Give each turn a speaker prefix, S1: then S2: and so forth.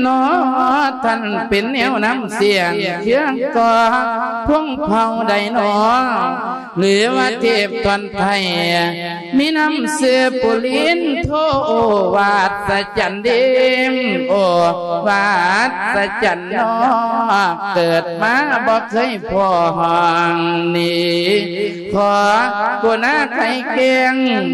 S1: อท่านเป็นแนวน้ำเสียงเคียงก่อพวงเผาใดหนอหรือว่าเทพตอนไทยมีน้ำเสือปุลินโทวาสจันดิมโอวาสจันนอเกิดมาบ่เคยพอห้องนี้ขอกุณาไข่เกียง